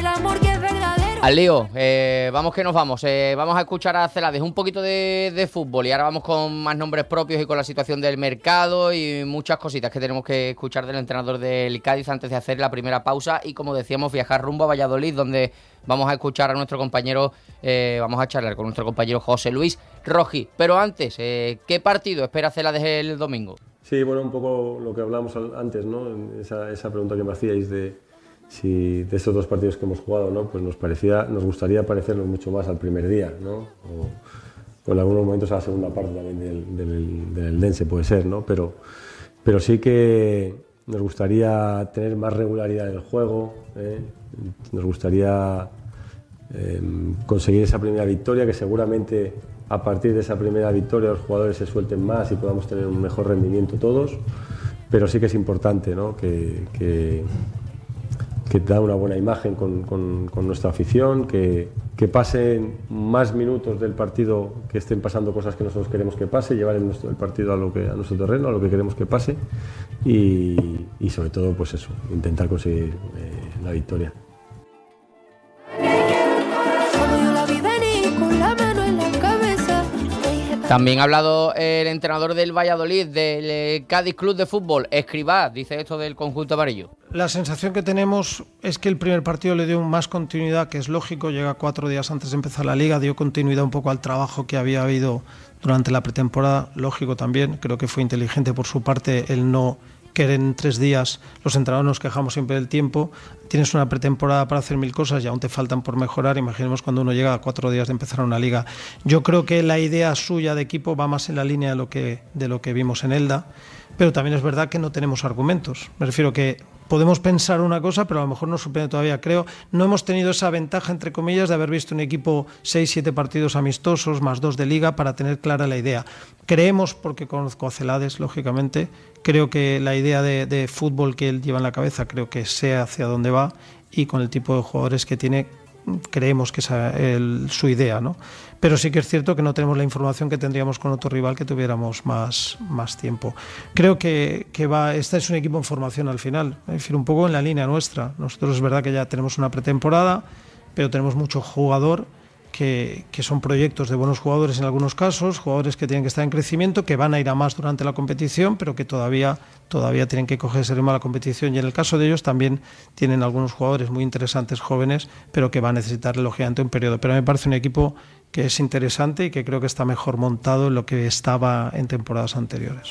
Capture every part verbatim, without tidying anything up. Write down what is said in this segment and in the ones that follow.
amor que es verdadero. Al lío, eh, vamos que nos vamos. Eh, vamos a escuchar a Celades un poquito de, de fútbol y ahora vamos con más nombres propios y con la situación del mercado y muchas cositas que tenemos que escuchar del entrenador del Cádiz antes de hacer la primera pausa y, como decíamos, viajar rumbo a Valladolid, donde vamos a escuchar a nuestro compañero, eh, vamos a charlar con nuestro compañero José Luis Roji. Pero antes, eh, ¿qué partido espera Celades el domingo? Sí, bueno, un poco lo que hablamos antes, ¿no? Esa, esa pregunta que me hacíais de si de estos dos partidos que hemos jugado, ¿no? Pues nos parecía, nos gustaría parecernos mucho más al primer día, ¿no? O, o en algunos momentos a la segunda parte también del, del, del Eldense puede ser, ¿no? Pero, pero sí que nos gustaría tener más regularidad en el juego, ¿eh? Nos gustaría eh, conseguir esa primera victoria, que seguramente a partir de esa primera victoria los jugadores se suelten más y podamos tener un mejor rendimiento todos, pero sí que es importante, ¿no? que, que que da una buena imagen con, con, con nuestra afición, que, que pasen más minutos del partido, que estén pasando cosas que nosotros queremos que pase, llevar el, nuestro, el partido a, lo que, a nuestro terreno, a lo que queremos que pase y, y sobre todo pues eso, intentar conseguir eh, la victoria. También ha hablado el entrenador del Valladolid, del Cádiz Club de Fútbol, Escribá, dice esto del conjunto amarillo. La sensación que tenemos es que el primer partido le dio más continuidad, que es lógico, llega cuatro días antes de empezar la Liga, dio continuidad un poco al trabajo que había habido durante la pretemporada, lógico también, creo que fue inteligente por su parte el no querer en tres días, los entrenadores nos quejamos siempre del tiempo, tienes una pretemporada para hacer mil cosas y aún te faltan por mejorar, imaginemos cuando uno llega a cuatro días de empezar una Liga. Yo creo que la idea suya de equipo va más en la línea de lo que, de lo que vimos en Elda, pero también es verdad que no tenemos argumentos, me refiero que podemos pensar una cosa, pero a lo mejor no sorprende todavía. Creo, no hemos tenido esa ventaja, entre comillas, de haber visto un equipo seis, siete partidos amistosos, más dos de Liga, para tener clara la idea. Creemos, porque conozco a Celades, lógicamente, creo que la idea de, de fútbol que él lleva en la cabeza, creo que sé hacia dónde va, y con el tipo de jugadores que tiene, creemos que es el, su idea, ¿no? Pero sí que es cierto que no tenemos la información que tendríamos con otro rival que tuviéramos más, más tiempo. Creo que, que va, este es un equipo en formación al final, es decir, un poco en la línea nuestra. Nosotros es verdad que ya tenemos una pretemporada, pero tenemos mucho jugador que, que son proyectos de buenos jugadores en algunos casos, jugadores que tienen que estar en crecimiento, que van a ir a más durante la competición, pero que todavía, todavía tienen que coger ese ritmo a la competición. Y en el caso de ellos también tienen algunos jugadores muy interesantes, jóvenes, pero que van a necesitar lógicamente un periodo. Pero me parece un equipo que es interesante y que creo que está mejor montado en lo que estaba en temporadas anteriores.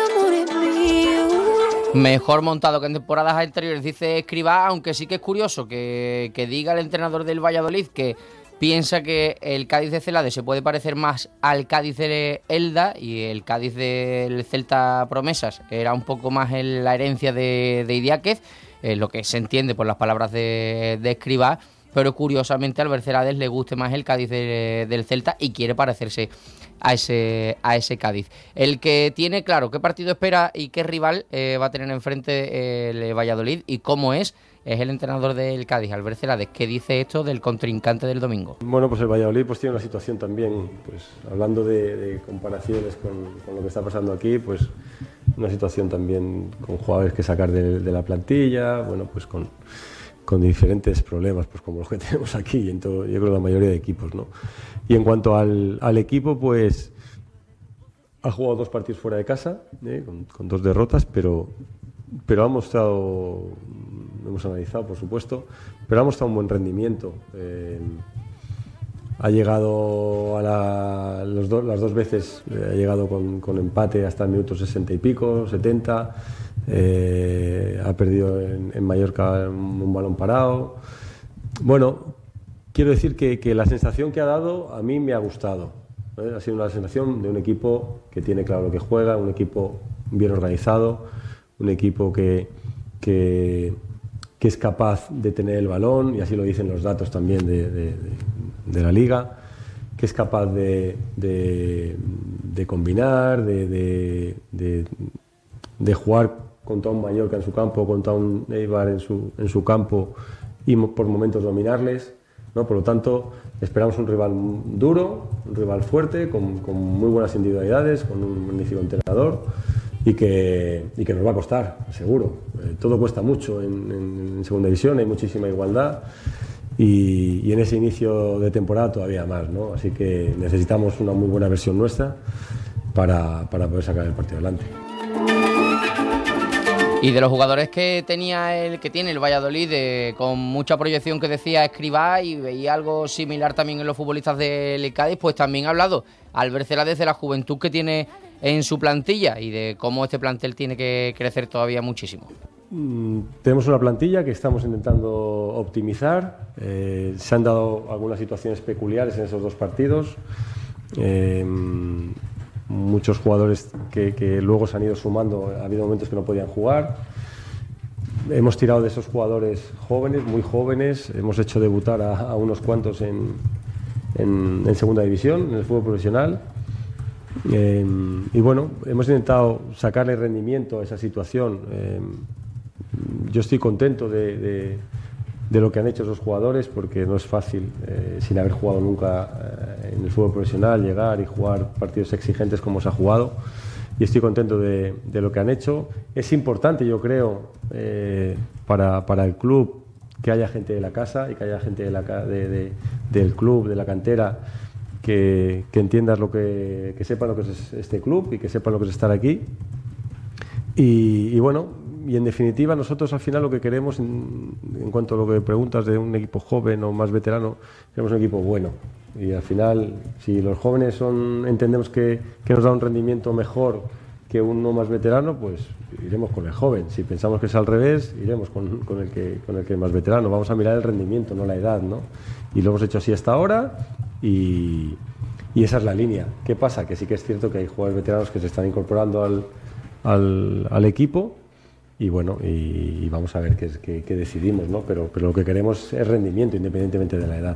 Mejor montado que en temporadas anteriores, dice Escribá, aunque sí que es curioso que, que diga el entrenador del Valladolid que piensa que el Cádiz de Celades se puede parecer más al Cádiz de Elda y el Cádiz del Celta Promesas era un poco más en la herencia de, de Idiáquez, eh, lo que se entiende por las palabras de, de Escribá. Pero curiosamente al ver Celades le guste más el Cádiz de, del Celta y quiere parecerse a ese, a ese Cádiz. El que tiene claro qué partido espera y qué rival eh, va a tener enfrente el Valladolid y cómo es, es el entrenador del Cádiz, Albert Celades, que dice esto del contrincante del domingo. Bueno, pues el Valladolid pues tiene una situación también, pues hablando de, de comparaciones con, con lo que está pasando aquí, pues una situación también con jugadores que sacar de, de la plantilla, bueno, pues con... con diferentes problemas, pues como los que tenemos aquí, en todo, yo creo que la mayoría de equipos, ¿no? Y en cuanto al, al equipo, pues ha jugado dos partidos fuera de casa, ¿eh? con, con dos derrotas, pero, pero ha mostrado, hemos analizado, por supuesto, pero ha mostrado un buen rendimiento. Eh, ha llegado a la, los do, las dos veces, eh, ha llegado con, con empate hasta el minuto sesenta y pico, setenta. Eh, ha perdido en, en Mallorca un balón parado. Bueno, quiero decir que, que la sensación que ha dado a mí me ha gustado, ¿eh? Ha sido una sensación de un equipo que tiene claro lo que juega, un equipo bien organizado, un equipo que, que, que es capaz de tener el balón, y así lo dicen los datos también de, de, de, de la Liga, que es capaz de, de, de combinar, de, de, de, de jugar contra un Mallorca en su campo, contra un Eibar en su, en su campo y por momentos dominarles, ¿no? Por lo tanto, esperamos un rival duro, un rival fuerte, con, con muy buenas individualidades, con un magnífico entrenador y que, y que nos va a costar, seguro. Eh, todo cuesta mucho en, en, en segunda división, hay muchísima igualdad y, y en ese inicio de temporada todavía más, ¿no? Así que necesitamos una muy buena versión nuestra para, para poder sacar el partido adelante. Y de los jugadores que tenía el que tiene el Valladolid, eh, con mucha proyección que decía Escribá, y veía algo similar también en los futbolistas del Cádiz, pues también ha hablado Albert Celades de la juventud que tiene en su plantilla y de cómo este plantel tiene que crecer todavía muchísimo. Mm, tenemos una plantilla que estamos intentando optimizar. Eh, se han dado algunas situaciones peculiares en esos dos partidos. Eh, muchos jugadores que, que luego se han ido sumando, ha habido momentos que no podían jugar. Hemos tirado de esos jugadores jóvenes, muy jóvenes, hemos hecho debutar a, a unos cuantos en, en, en segunda división, en el fútbol profesional. Eh, y bueno, hemos intentado sacarle rendimiento a esa situación. Eh, yo estoy contento de, de, de lo que han hecho esos jugadores, porque no es fácil, eh, sin haber jugado nunca eh, en el fútbol profesional, llegar y jugar partidos exigentes como se ha jugado, y estoy contento de, de lo que han hecho. Es importante, yo creo, eh, para, para el club, que haya gente de la casa y que haya gente de la, de, de, del club, de la cantera, que, que entiendas lo que, que sepan lo que es este club y que sepan lo que es estar aquí. Y, y bueno, y en definitiva nosotros al final lo que queremos, en, en cuanto a lo que preguntas de un equipo joven o más veterano, queremos un equipo bueno. Y al final, si los jóvenes son, entendemos que, que nos da un rendimiento mejor que uno más veterano, pues iremos con el joven. Si pensamos que es al revés, iremos con, con, el que, con el que es más veterano. Vamos a mirar el rendimiento, no la edad, ¿no? Y lo hemos hecho así hasta ahora, y, y esa es la línea. ¿Qué pasa? Que sí que es cierto que hay jugadores veteranos que se están incorporando al, al, al equipo, y bueno, y, y vamos a ver qué, qué, qué decidimos, ¿no? Pero, pero lo que queremos es rendimiento, independientemente de la edad.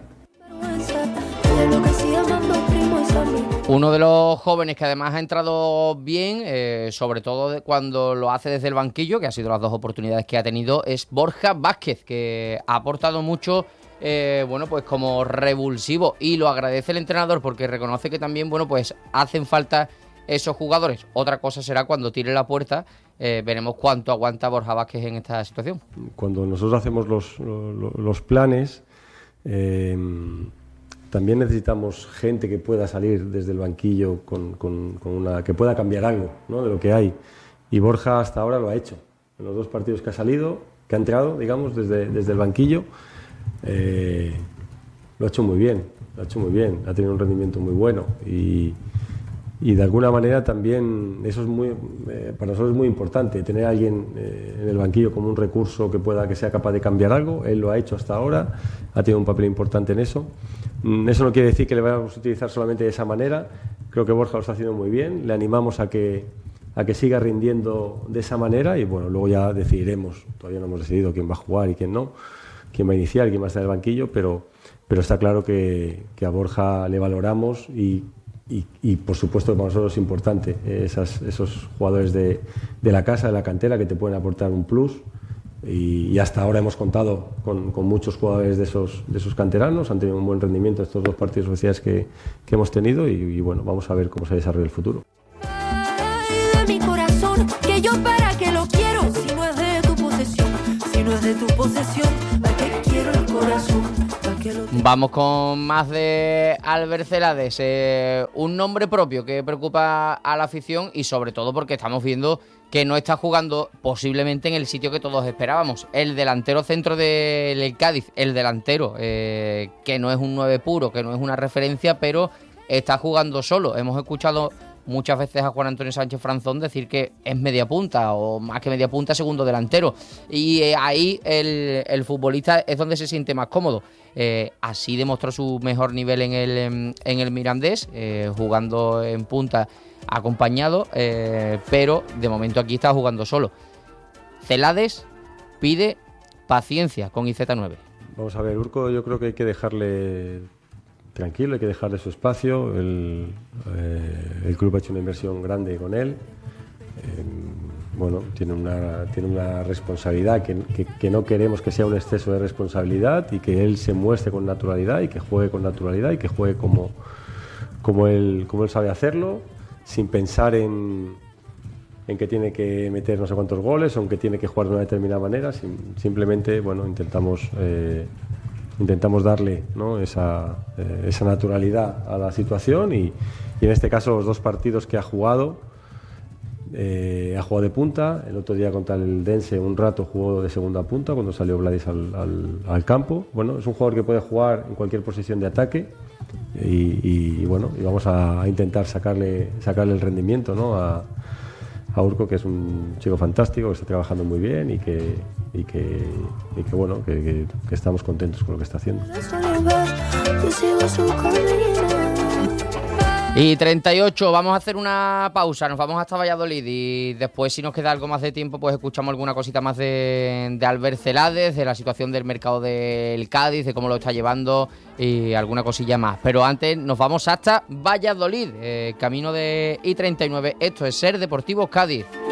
Uno de los jóvenes que además ha entrado bien, eh, sobre todo cuando lo hace desde el banquillo, que ha sido las dos oportunidades que ha tenido, es Borja Vázquez, que ha aportado mucho, eh, bueno, pues como revulsivo, y lo agradece el entrenador porque reconoce que también, bueno, pues hacen falta esos jugadores. Otra cosa será cuando tire la puerta, eh, veremos cuánto aguanta Borja Vázquez en esta situación. Cuando nosotros hacemos los, los, los planes, eh, también necesitamos gente que pueda salir desde el banquillo con, con, con una, que pueda cambiar algo, ¿no?, de lo que hay. Y Borja hasta ahora lo ha hecho. En los dos partidos que ha salido, que ha entrado, digamos, desde, desde el banquillo, eh, lo ha hecho muy bien, lo ha hecho muy bien, ha tenido un rendimiento muy bueno, y, y de alguna manera también eso es muy, eh, para nosotros es muy importante, tener a alguien eh, en el banquillo como un recurso que pueda, que sea capaz de cambiar algo. Él lo ha hecho hasta ahora, ha tenido un papel importante en eso. Eso no quiere decir que le vayamos a utilizar solamente de esa manera. Creo que Borja lo está haciendo muy bien, le animamos a que, a que siga rindiendo de esa manera, y bueno, luego ya decidiremos. Todavía no hemos decidido quién va a jugar y quién no, quién va a iniciar, quién va a estar en el banquillo, pero, pero está claro que, que a Borja le valoramos, y, y, y por supuesto que para nosotros es importante esas, esos jugadores de, de la casa, de la cantera, que te pueden aportar un plus. Y, y hasta ahora hemos contado con, con muchos jugadores de esos, de esos canteranos, han tenido un buen rendimiento estos dos partidos oficiales que, que hemos tenido, y, y bueno, vamos a ver cómo se desarrolla el futuro. Ay, de mi corazón, que yo para qué lo quiero, si no es de tu posesión, si no es de tu posesión, ¿para qué quiero el corazón? Vamos con más de Albert Celades, eh, un nombre propio que preocupa a la afición, y sobre todo porque estamos viendo que no está jugando posiblemente en el sitio que todos esperábamos. El delantero centro del Cádiz, el delantero, eh, que no es un nueve puro, que no es una referencia, pero está jugando solo. Hemos escuchado muchas veces a Juan Antonio Sánchez Franzón decir que es media punta, o más que media punta, segundo delantero. Y eh, ahí el, el futbolista es donde se siente más cómodo. Eh, así demostró su mejor nivel en el, en, en el Mirandés, eh, jugando en punta acompañado, eh, pero de momento aquí está jugando solo. Celades pide paciencia con I Z nueve. Vamos a ver, Urco, yo creo que hay que dejarle tranquilo, hay que dejarle su espacio. El, eh, el club ha hecho una inversión grande con él. Eh, bueno, tiene una, tiene una responsabilidad que, que, que no queremos que sea un exceso de responsabilidad, y que él se muestre con naturalidad y que juegue con naturalidad y que juegue como, como, él, como él sabe hacerlo, sin pensar en, en que tiene que meter no sé cuántos goles o en que tiene que jugar de una determinada manera. Sim, simplemente, bueno, intentamos eh, intentamos darle, ¿no?, esa, eh, esa naturalidad a la situación y, y en este caso los dos partidos que ha jugado, eh, ha jugado de punta, el otro día contra el Dense un rato jugó de segunda punta cuando salió Vladis al, al, al campo. Bueno, es un jugador que puede jugar en cualquier posición de ataque y, y, y bueno, y vamos a, a intentar sacarle, sacarle el rendimiento, ¿no?, a, a Urko, que es un chico fantástico, que está trabajando muy bien y que, y que, y que bueno, que, que, que estamos contentos con lo que está haciendo. Y treinta y ocho, vamos a hacer una pausa, nos vamos hasta Valladolid y después, si nos queda algo más de tiempo, pues escuchamos alguna cosita más de, de Albert Celades, de la situación del mercado del Cádiz, de cómo lo está llevando y alguna cosilla más. Pero antes nos vamos hasta Valladolid, eh, camino de I treinta y nueve. Esto es Ser Deportivos Cádiz.